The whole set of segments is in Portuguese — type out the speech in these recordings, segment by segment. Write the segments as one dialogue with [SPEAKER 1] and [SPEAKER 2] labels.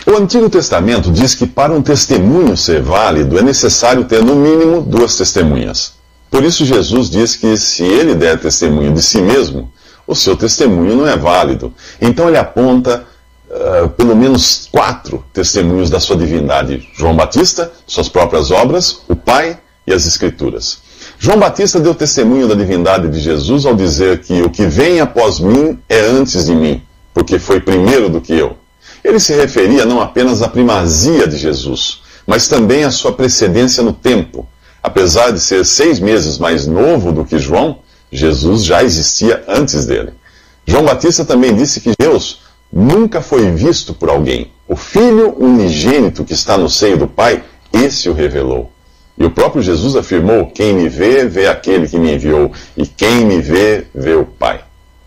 [SPEAKER 1] O Antigo Testamento diz que para um testemunho ser válido é necessário ter no mínimo 2 testemunhas. Por isso Jesus diz que se ele der testemunho de si mesmo, o seu testemunho não é válido. Então ele aponta pelo menos 4 testemunhos da sua divindade: João Batista, suas próprias obras, o Pai e as Escrituras. João Batista deu testemunho da divindade de Jesus ao dizer que o que vem após mim é antes de mim, porque foi primeiro do que eu. Ele se referia não apenas à primazia de Jesus, mas também à sua precedência no tempo. Apesar de ser 6 meses mais novo do que João, Jesus já existia antes dele. João Batista também disse que Deus nunca foi visto por alguém. O Filho unigênito que está no seio do Pai, esse o revelou. E o próprio Jesus afirmou: quem me vê, vê aquele que me enviou, e quem me vê, vê o Pai.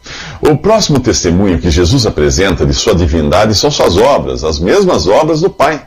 [SPEAKER 1] O próximo testemunho que Jesus apresenta de sua divindade são suas obras, as mesmas obras do Pai.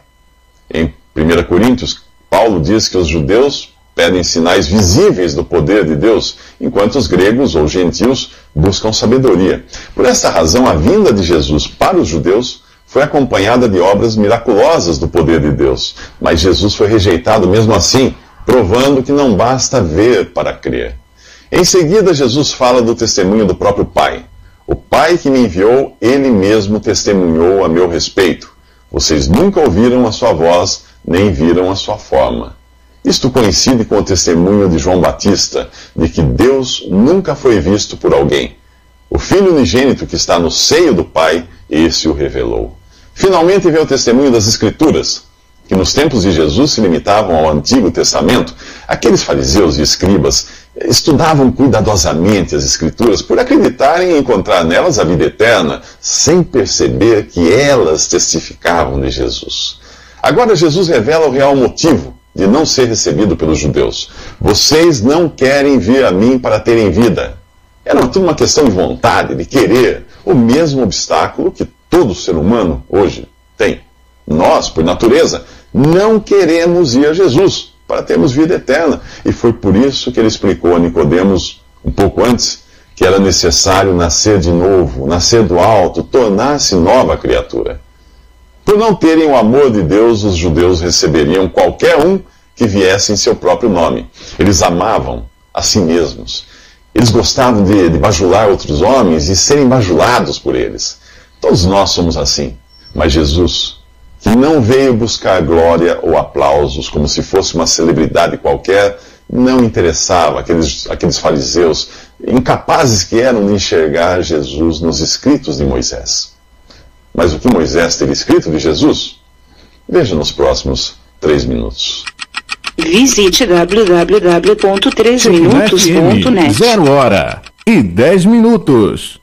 [SPEAKER 1] Em 1 Coríntios, Paulo diz que os judeus pedem sinais visíveis do poder de Deus, enquanto os gregos ou gentios buscam sabedoria. Por esta razão, a vinda de Jesus para os judeus foi acompanhada de obras miraculosas do poder de Deus. Mas Jesus foi rejeitado mesmo assim, provando que não basta ver para crer. Em seguida, Jesus fala do testemunho do próprio Pai. O Pai que me enviou, ele mesmo testemunhou a meu respeito. Vocês nunca ouviram a sua voz, nem viram a sua forma. Isto coincide com o testemunho de João Batista, de que Deus nunca foi visto por alguém. O Filho unigênito que está no seio do Pai, esse o revelou. Finalmente veio o testemunho das Escrituras, que nos tempos de Jesus se limitavam ao Antigo Testamento. Aqueles fariseus e escribas estudavam cuidadosamente as Escrituras por acreditarem em encontrar nelas a vida eterna, sem perceber que elas testificavam de Jesus. Agora Jesus revela o real motivo de não ser recebido pelos judeus. Vocês não querem vir a mim para terem vida. Era tudo uma questão de vontade, de querer, o mesmo obstáculo que todo ser humano hoje tem. Nós, por natureza, não queremos ir a Jesus para termos vida eterna. E foi por isso que ele explicou a Nicodemos, um pouco antes, que era necessário nascer de novo, nascer do alto, tornar-se nova criatura. Por não terem o amor de Deus, os judeus receberiam qualquer um que viesse em seu próprio nome. Eles amavam a si mesmos. Eles gostavam de bajular outros homens e serem bajulados por eles. Todos nós somos assim. Mas Jesus, que não veio buscar glória ou aplausos como se fosse uma celebridade qualquer, não interessava aqueles fariseus, incapazes que eram de enxergar Jesus nos escritos de Moisés. Mas o que Moisés teria escrito de Jesus? Veja nos próximos 3 minutos.
[SPEAKER 2] Visite www.3minutos.net.
[SPEAKER 3] 0h10.